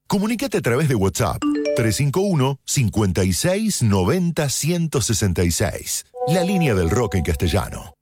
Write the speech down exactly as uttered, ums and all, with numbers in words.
Comunícate a través de WhatsApp tres cinco uno, cinco seis nueve cero, uno seis seis. La línea del rock en castellano.